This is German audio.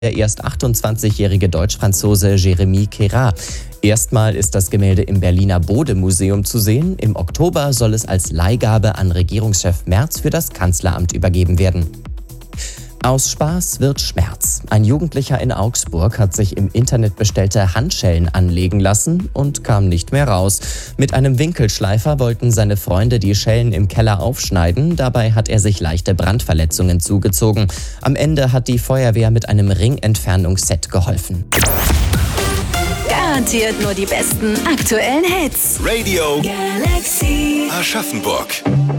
der erst 28-jährige Deutsch-Franzose Jérémy Queyras. Erstmal ist das Gemälde im Berliner Bode-Museum zu sehen. Im Oktober soll es als Leihgabe an Regierungschef Merz für das Kanzleramt übergeben werden. Aus Spaß wird Schmerz. Ein Jugendlicher in Augsburg hat sich im Internet bestellte Handschellen anlegen lassen und kam nicht mehr raus. Mit einem Winkelschleifer wollten seine Freunde die Schellen im Keller aufschneiden. Dabei hat er sich leichte Brandverletzungen zugezogen. Am Ende hat die Feuerwehr mit einem Ringentfernungsset geholfen. Garantiert nur die besten aktuellen Hits. Radio Galaxy. Aschaffenburg.